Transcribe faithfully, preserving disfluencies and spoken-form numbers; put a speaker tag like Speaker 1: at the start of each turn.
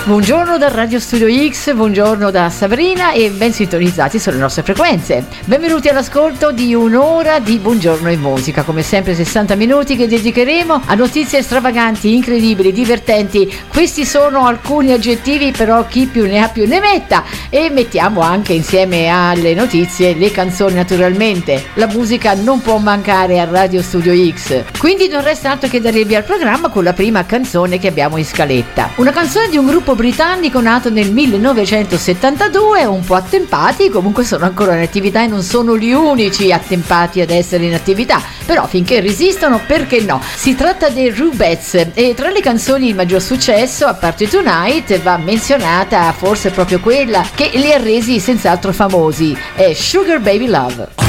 Speaker 1: Buongiorno da Radio Studio X, buongiorno da Sabrina e ben sintonizzati sulle nostre frequenze. Benvenuti all'ascolto di un'ora di Buongiorno in Musica, come sempre sessanta minuti che dedicheremo a notizie stravaganti, incredibili, divertenti. Questi sono alcuni aggettivi, però chi più ne ha più ne metta, e mettiamo anche insieme alle notizie le canzoni naturalmente. La musica non può mancare a Radio Studio X, quindi non resta altro che dare il via al programma con la prima canzone che abbiamo in scaletta. Una canzone di un gruppo britannico nato nel millenovecentosettantadue, un po' attempati, comunque sono ancora in attività e non sono gli unici attempati ad essere in attività, però finché resistono perché no. Si tratta dei Rubettes e tra le canzoni di maggior successo, a parte Tonight, va menzionata forse proprio quella che li ha resi senz'altro famosi, è Sugar Baby Love.